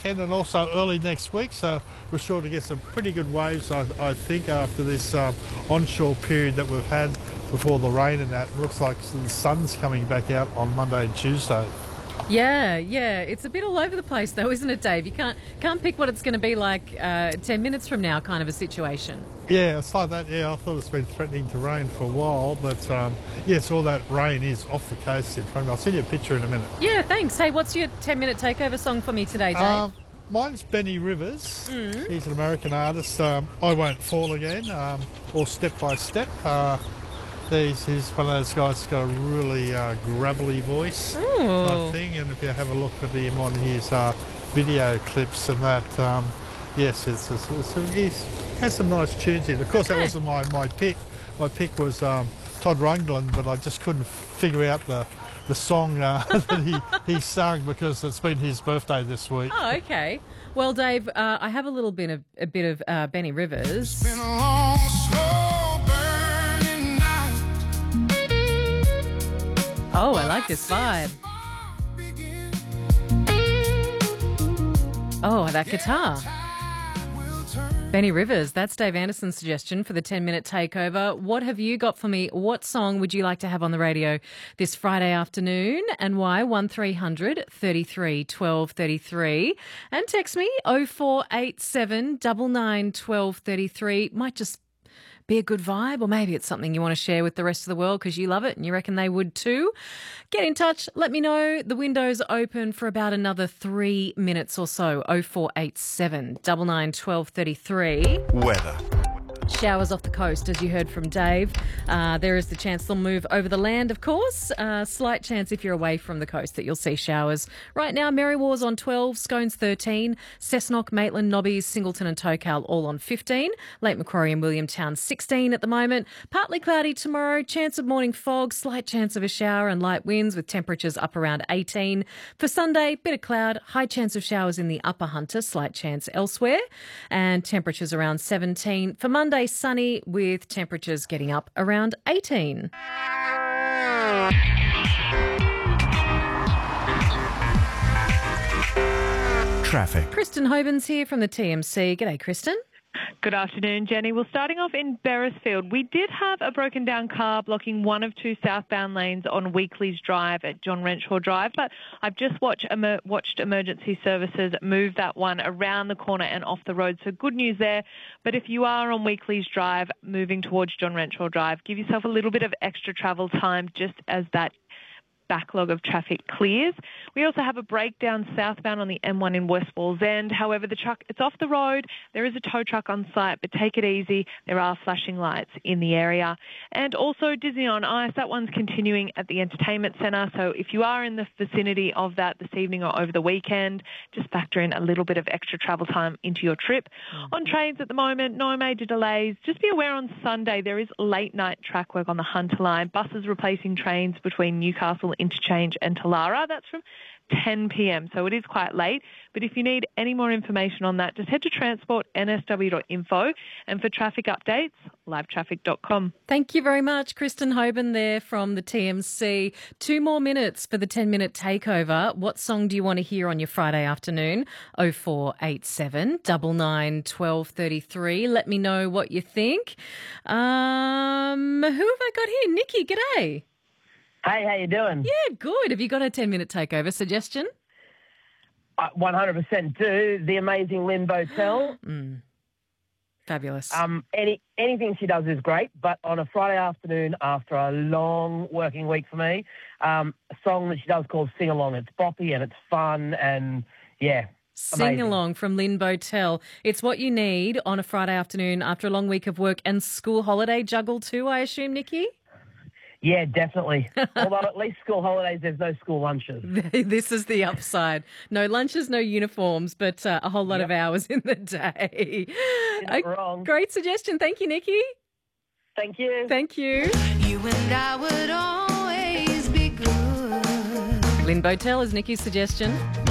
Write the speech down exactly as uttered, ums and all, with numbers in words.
weekend and also early next week. So we're sure to get some pretty good waves, I, I think, after this um, onshore period that we've had before the rain and that. It looks like the sun's coming back out on Monday and Tuesday. Yeah, yeah. It's a bit all over the place though, isn't it, Dave? You can't can't pick what it's going to be like uh, ten minutes from now kind of a situation. Yeah, it's like that. Yeah, I thought it's been threatening to rain for a while, but um, yes, all that rain is off the coast in front of me. I'll send you a picture in a minute. Yeah, thanks. Hey, what's your ten-minute takeover song for me today, Dave? Um, mine's Benny Rivers. Mm. He's an American artist. Um, I Won't Fall Again, um, or Step by Step. Uh, he's, he's one of those guys who's got a really uh, gravelly voice type thing, and if you have a look at him on his uh, video clips and that, um, yes, it's, it's, it's, he's has some nice tunes in. Of course, that wasn't my, my pick. My pick was um, Todd Rundgren, but I just couldn't figure out the the song uh, that he, he sung because it's been his birthday this week. Oh, okay. Well, Dave, uh, I have a little bit of a bit of uh, Benny Rivers. It's been a long, slow burning night. Oh, I like this vibe. Oh, that guitar. Benny Rivers, that's Dave Anderson's suggestion for the ten-minute takeover. What have you got for me? What song would you like to have on the radio this Friday afternoon, and why? one three hundred thirty-three twelve thirty-three. And text me oh four eight seven nine nine one two three three. Might just be a good vibe, or maybe it's something you want to share with the rest of the world because you love it and you reckon they would too. Get in touch. Let me know. The window's open for about another three minutes or so. oh four eight seven nine nine one two three three. Weather. Showers off the coast, as you heard from Dave. Uh, there is the chance they'll move over the land, of course. Uh, slight chance if you're away from the coast that you'll see showers. Right now, Merrywar's on twelve, Scones thirteen, Cessnock, Maitland, Nobbies, Singleton and Tocal all on fifteen, Lake Macquarie and Williamtown sixteen at the moment. Partly cloudy tomorrow, chance of morning fog, slight chance of a shower and light winds with temperatures up around eighteen. For Sunday, bit of cloud, high chance of showers in the upper Hunter, slight chance elsewhere, and temperatures around seventeen. For Monday, sunny with temperatures getting up around eighteen. Traffic. Kristen Hobens here from the T M C. G'day, Kristen. Good afternoon, Jenny. Well, starting off in Beresfield, we did have a broken down car blocking one of two southbound lanes on Weekleys Drive at John Renshaw Drive, but I've just watched, emer- watched emergency services move that one around the corner and off the road, so good news there. But if you are on Weekleys Drive moving towards John Renshaw Drive, give yourself a little bit of extra travel time just as that backlog of traffic clears. We also have a breakdown southbound on the M one in West Wallsend. However, the truck, it's off the road. There is a tow truck on site, but take it easy. There are flashing lights in the area. And also Disney on Ice, that one's continuing at the Entertainment Centre. So if you are in the vicinity of that this evening or over the weekend, just factor in a little bit of extra travel time into your trip. Mm-hmm. On trains at the moment, no major delays. Just be aware on Sunday there is late night track work on the Hunter line. Buses replacing trains between Newcastle Interchange and Talara. That's from ten p.m, so it is quite late. But if you need any more information on that, just head to transport n s w dot info, and for traffic updates, live traffic dot com. Thank you very much, Kristen Hoban there from the T M C. Two more minutes for the ten-minute takeover. What song do you want to hear on your Friday afternoon? oh four eight seven nine nine one two three three. Let me know what you think. Um, who have I got here? Nikki, g'day. Hey, how you doing? Yeah, good. Have you got a ten-minute takeover suggestion? I one hundred percent do. The amazing Lynn Botel. Mm. Fabulous. Um, any anything she does is great, but on a Friday afternoon after a long working week for me, um, a song that she does called Sing Along. It's boppy and it's fun and, yeah, Sing amazing. Along from Lynn Botel. It's what you need on a Friday afternoon after a long week of work and school holiday juggle too, I assume, Nikki? Yeah, definitely. Although at least school holidays, there's no school lunches. This is the upside. No lunches, no uniforms, but uh, a whole lot yep. of hours in the day. You're not wrong. Great suggestion. Thank you, Nikki. Thank you. Thank you. You and I would always be good. Lynn Botel is Nikki's suggestion.